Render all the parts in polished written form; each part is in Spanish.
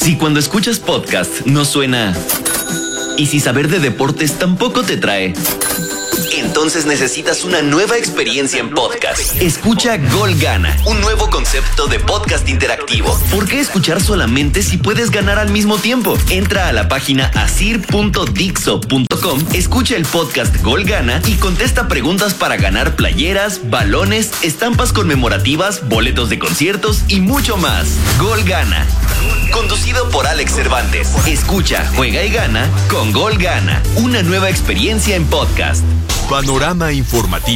Si cuando escuchas podcast no suena, y si saber de deportes tampoco te trae, entonces necesitas una nueva experiencia en podcast. Escucha Gol Gana, un nuevo concepto de podcast interactivo. ¿Por qué escuchar solamente si puedes ganar al mismo tiempo? Entra a la página asir.dixo.com, escucha el podcast Gol Gana y contesta preguntas para ganar playeras, balones, estampas conmemorativas, boletos de conciertos y mucho más. Gol Gana, conducido por Alex Cervantes. Escucha, juega y gana con Gol Gana, una nueva experiencia en podcast. Panorama informativo.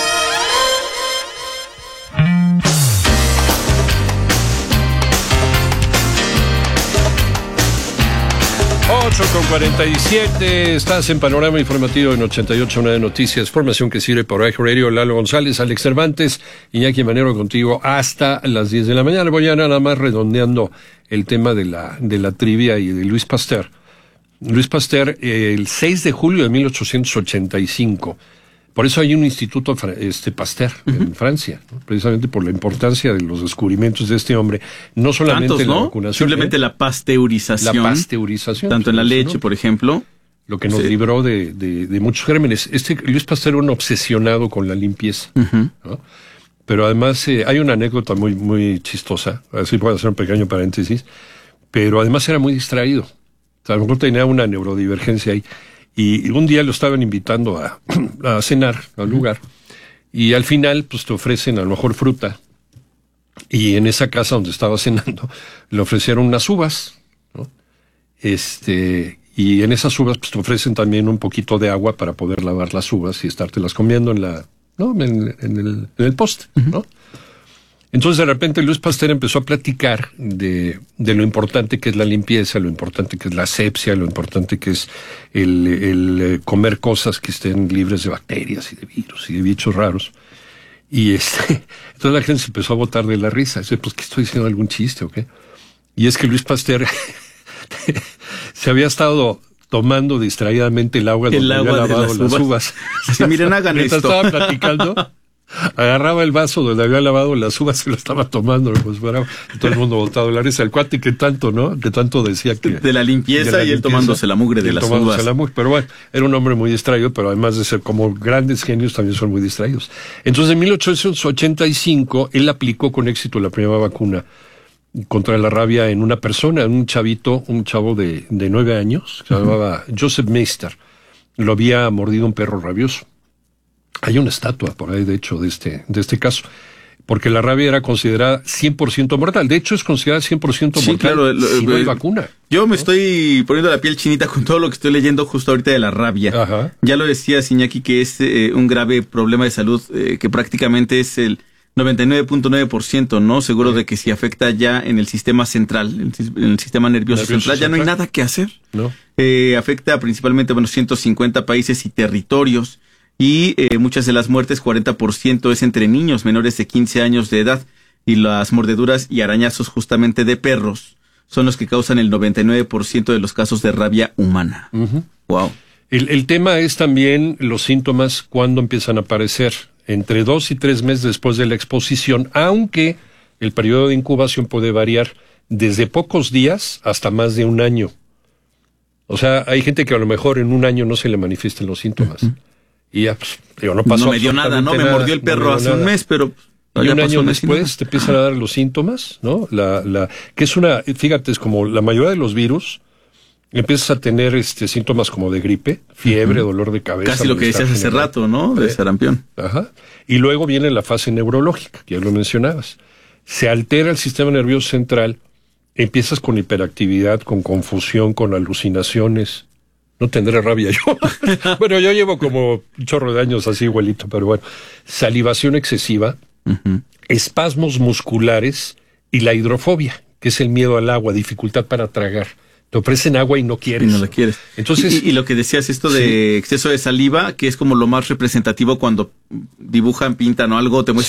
Con 47, estás en Panorama Informativo en 88.9 de Noticias, formación que sirve por iHeart Radio. Lalo González, Alex Cervantes, Iñaki Manero contigo hasta las 10 de la mañana. Voy a nada más redondeando el tema de la trivia y de Luis Pasteur. Luis Pasteur, el 6 de julio de 1885. Por eso hay un instituto Pasteur en Francia, ¿no? Precisamente por la importancia de los descubrimientos de este hombre, no solamente la vacunación. Simplemente la pasteurización. La pasteurización. Tanto en la leche, ¿no? Por ejemplo. Lo que nos libró de muchos gérmenes. Luis Pasteur era un obsesionado con la limpieza, ¿no? Pero además hay una anécdota muy, muy chistosa, así puedo hacer un pequeño paréntesis, pero además era muy distraído. A lo mejor tenía una neurodivergencia ahí. Y un día lo estaban invitando a cenar al lugar, y al final pues te ofrecen a lo mejor fruta, y en esa casa donde estaba cenando le ofrecieron unas uvas, ¿no? Y en esas uvas pues te ofrecen también un poquito de agua para poder lavar las uvas y estártelas comiendo en el poste, ¿no? Entonces de repente Luis Pasteur empezó a platicar de lo importante que es la limpieza, lo importante que es la asepsia, lo importante que es el comer cosas que estén libres de bacterias y de virus y de bichos raros. Y entonces la gente se empezó a botar de la risa. Dice, pues, ¿qué estoy diciendo? ¿Algún chiste o qué? Y es que Luis Pasteur se había estado tomando distraídamente el agua donde había lavado las uvas. Sí, miren, hagan esto. Estaba platicando. Agarraba el vaso donde había lavado las uvas y lo estaba tomando, pues bueno, todo el mundo botado de la risa. El cuate que tanto, ¿no? Que tanto decía que de la limpieza y él tomándose la mugre de las uvas. Pero bueno, era un hombre muy distraído, pero además de ser como grandes genios también son muy distraídos. Entonces en 1885 él aplicó con éxito la primera vacuna contra la rabia en una persona, en un chavo de 9 años, que se llamaba Joseph Meister. Lo había mordido un perro rabioso. Hay una estatua por ahí, de hecho, de este caso, porque la rabia era considerada 100% mortal. De hecho, es considerada 100% mortal, claro, si no hay vacuna. Yo me estoy poniendo la piel chinita con todo lo que estoy leyendo justo ahorita de la rabia. Ajá. Ya lo decía Iñaki, que es un grave problema de salud que prácticamente es el 99.9%, ¿no? Seguro de que si afecta ya en el sistema central, en el sistema nervioso central, ya no hay nada que hacer. No. Afecta principalmente, 150 países y territorios. Y muchas de las muertes, 40%, es entre niños menores de 15 años de edad. Y las mordeduras y arañazos justamente de perros son los que causan el 99% de los casos de rabia humana. Wow. El tema es también los síntomas cuando empiezan a aparecer. Entre 2 y 3 meses después de la exposición, aunque el periodo de incubación puede variar desde pocos días hasta más de un año. O sea, hay gente que a lo mejor en un año no se le manifiesten los síntomas. Y ya, pues, no pasó. No me dio nada, ¿no? Me mordió el perro hace un mes, pero... Y un año después te empiezan a dar los síntomas, ¿no? Que es fíjate, es como la mayoría de los virus, empiezas a tener síntomas como de gripe, fiebre, dolor de cabeza. Casi lo que decías hace rato, ¿no? De sarampión. Ajá. Y luego viene la fase neurológica, que ya lo mencionabas. Se altera el sistema nervioso central, empiezas con hiperactividad, con confusión, con alucinaciones. No tendré rabia yo. Bueno, yo llevo como un chorro de años así igualito, pero bueno. Salivación excesiva, espasmos musculares y la hidrofobia, que es el miedo al agua, dificultad para tragar. Te ofrecen agua y no quieres. Y no la quieres. Entonces, y lo que decías, esto de exceso de saliva, que es como lo más representativo cuando dibujan, pintan o algo, te muestran